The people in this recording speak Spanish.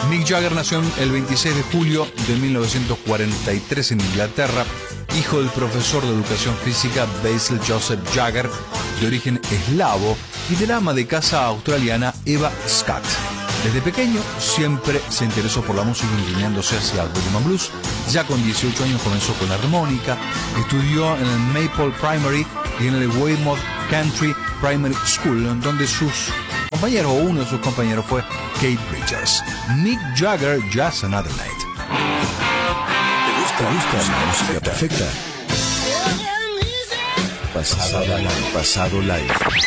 Mick Jagger nació el 26 de julio de 1943 en Inglaterra, hijo del profesor de educación física Basil Joseph Jagger, de origen eslavo, y de la ama de casa australiana Eva Scott. Desde pequeño siempre se interesó por la música, inclinándose hacia el rhythm and blues. Ya con 18 años comenzó con la armónica, estudió en el Maple Primary y en el Weymouth Country Primary School, donde uno de sus compañeros fue Keith Richards. Mick Jagger, Just Another Night. ¿Te gusta la música perfecta? Pasado live.